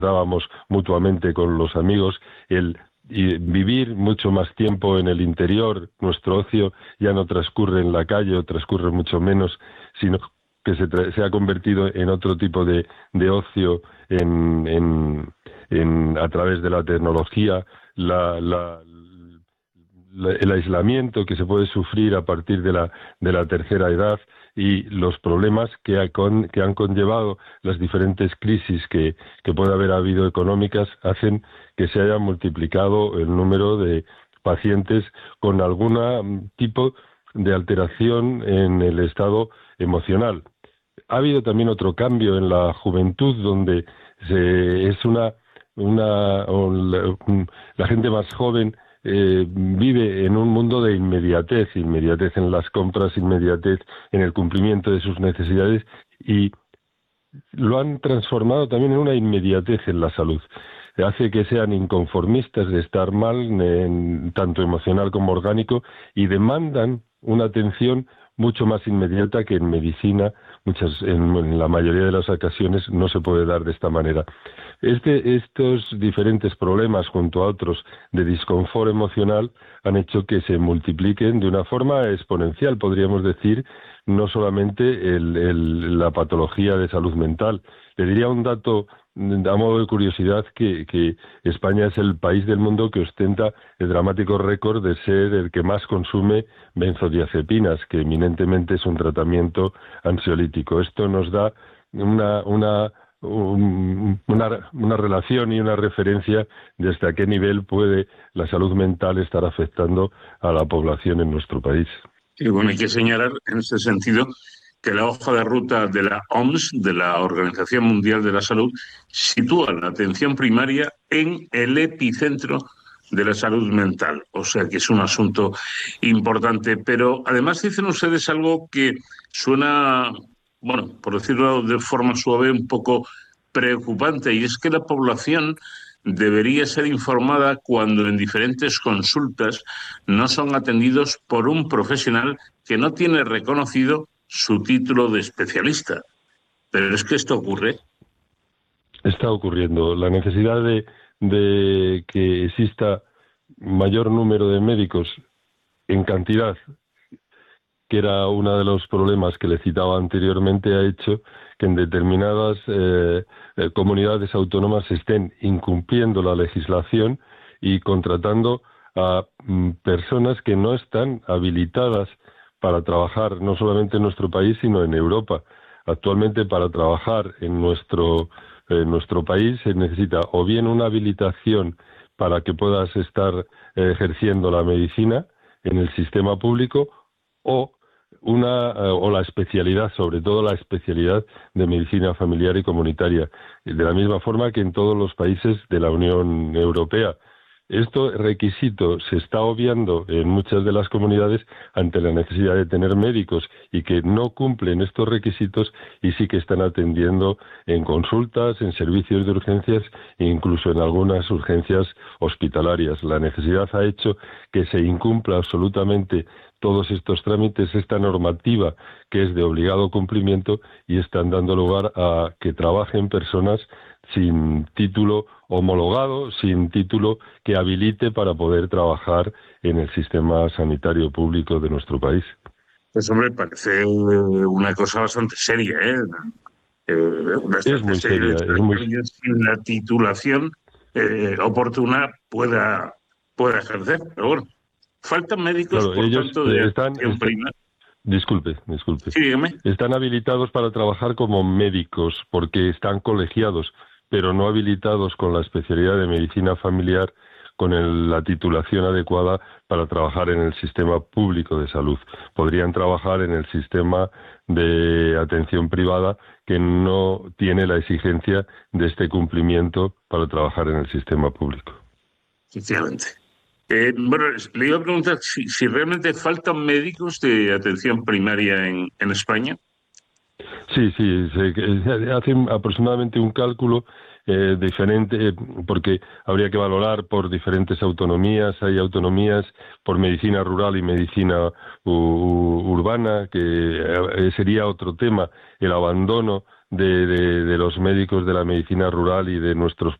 dábamos mutuamente con los amigos, y vivir mucho más tiempo en el interior. Nuestro ocio ya no transcurre en la calle, o transcurre mucho menos, sino que se ha convertido en otro tipo de ocio a través de la tecnología, el aislamiento que se puede sufrir a partir de la tercera edad, y los problemas que han conllevado las diferentes crisis que puede haber habido económicas, hacen que se haya multiplicado el número de pacientes con algún tipo de alteración en el estado emocional. Ha habido también otro cambio en la juventud, donde la gente más joven vive en un mundo de inmediatez en las compras, inmediatez en el cumplimiento de sus necesidades, y lo han transformado también en una inmediatez en la salud. Hace que sean inconformistas de estar mal, tanto emocional como orgánico, y demandan una atención mucho más inmediata que en medicina. En la mayoría de las ocasiones no se puede dar de esta manera. Estos diferentes problemas, junto a otros de disconfort emocional, han hecho que se multipliquen de una forma exponencial, podríamos decir, no solamente la patología de salud mental. Le diría un dato a modo de curiosidad, que España es el país del mundo que ostenta el dramático récord de ser el que más consume benzodiazepinas, que eminentemente es un tratamiento ansiolítico. Esto nos da una relación y una referencia de hasta qué nivel puede la salud mental estar afectando a la población en nuestro país. Y bueno, hay que señalar en este sentido que la hoja de ruta de la OMS, de la Organización Mundial de la Salud, sitúa la atención primaria en el epicentro de la salud mental. O sea que es un asunto importante. Pero además dicen ustedes algo que suena, bueno, por decirlo de forma suave, un poco preocupante, y es que la población debería ser informada cuando en diferentes consultas no son atendidos por un profesional que no tiene reconocido su título de especialista. Pero es que esto ocurre. Está ocurriendo. La necesidad de que exista mayor número de médicos en cantidad, que era uno de los problemas que le citaba anteriormente, ha hecho que en determinadas comunidades autónomas se estén incumpliendo la legislación y contratando a personas que no están habilitadas para trabajar no solamente en nuestro país, sino en Europa. Actualmente, para trabajar en nuestro país se necesita o bien una habilitación para que puedas estar ejerciendo la medicina en el sistema público, o la especialidad, sobre todo la especialidad de medicina familiar y comunitaria, de la misma forma que en todos los países de la Unión Europea. Este requisito se está obviando en muchas de las comunidades ante la necesidad de tener médicos y que no cumplen estos requisitos, y sí que están atendiendo en consultas, en servicios de urgencias e incluso en algunas urgencias hospitalarias. La necesidad ha hecho que se incumpla absolutamente todos estos trámites, esta normativa que es de obligado cumplimiento, y están dando lugar a que trabajen personas sin título homologado, sin título que habilite para poder trabajar en el sistema sanitario público de nuestro país. Pues hombre, parece una cosa bastante seria, ¿eh? Es muy seria, es muy... Sin la titulación oportuna pueda ejercer. Pero bueno, faltan médicos, Claro, por ellos tanto, de atención primaria. Disculpe. Sí, dígame. Están habilitados para trabajar como médicos porque están colegiados, pero no habilitados con la especialidad de medicina familiar, con la titulación adecuada para trabajar en el sistema público de salud. Podrían trabajar en el sistema de atención privada, que no tiene la exigencia de este cumplimiento para trabajar en el sistema público. Efectivamente. Bueno, le iba a preguntar si realmente faltan médicos de atención primaria en España. Sí, se hace aproximadamente un cálculo diferente, porque habría que valorar por diferentes autonomías. Hay autonomías por medicina rural y medicina urbana, que sería otro tema, el abandono de los médicos de la medicina rural y de nuestros